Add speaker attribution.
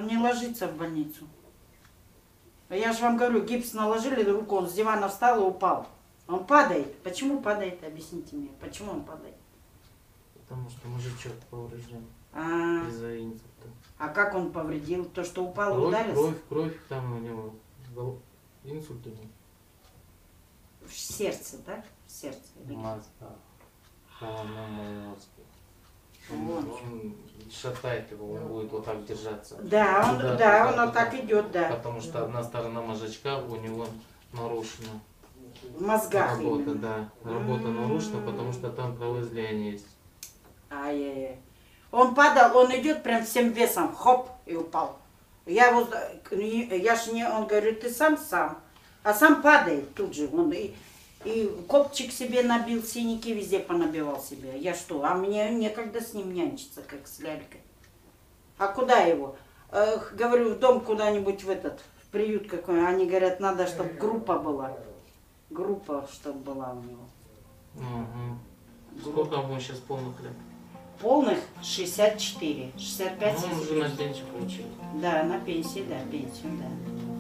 Speaker 1: Он не ложится в больницу. Я же вам говорю, гипс наложили на руку, он с дивана встал и упал. Он падает. Почему падает? Объясните мне, почему он падает?
Speaker 2: Потому что мужичок поврежден
Speaker 1: А,
Speaker 2: из-за инсульта.
Speaker 1: а как он повредил? То, что упал и
Speaker 2: Кровь,
Speaker 1: ударился?
Speaker 2: кровь, там у него инсульт у него.
Speaker 1: В сердце, да? В сердце. или где?
Speaker 2: Мозга. Головном мозге.
Speaker 1: Вот.
Speaker 2: Он шатает его, он будет вот так держаться.
Speaker 1: Да, он,
Speaker 2: Туда,
Speaker 1: да,
Speaker 2: туда,
Speaker 1: он вот
Speaker 2: туда.
Speaker 1: так идет, да.
Speaker 2: Потому что одна сторона мозжечка у него нарушена.
Speaker 1: В мозгах
Speaker 2: Работа,
Speaker 1: именно.
Speaker 2: да. Работа нарушена, потому что там кровоизлияние есть.
Speaker 1: Ай-яй-яй. Он падал, он идет прям всем весом, хоп, и упал. Я его, я ж не, он говорит, ты сам, а сам падает тут же. Он и копчик себе набил, синяки везде понабивал себе. Я что, а мне некогда с ним нянчиться, как с лялькой. А куда его? Говорю, в дом куда-нибудь в этот, в приют какой. Они говорят, надо, чтобы группа была. Группа, чтобы была у него.
Speaker 2: Угу. Сколько ему сейчас полных лет?
Speaker 1: Полных 64, 65.
Speaker 2: Ну, он уже на пенсию получил.
Speaker 1: Да, на пенсии, да, пенсию, да.